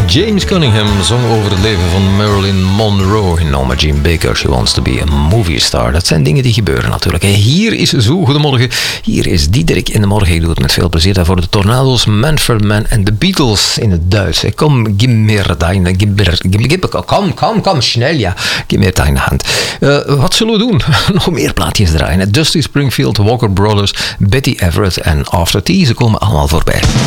James Cunningham zong over het leven van Marilyn Monroe. Norma Jean Baker, she wants to be a movie star. Dat zijn dingen die gebeuren natuurlijk. Hier is Zo, goedemorgen. Hier is Diederik in de morgen. Ik doe het met veel plezier. Daarvoor de Tornado's, Manfred Mann en de Beatles in het Duits. Kom, gib mir deine, kom, snel, ja. Gib mir deine hand. Wat zullen we doen? Nog meer plaatjes draaien. Dusty Springfield, Walker Brothers, Betty Everett en After Tea. Ze komen allemaal voorbij.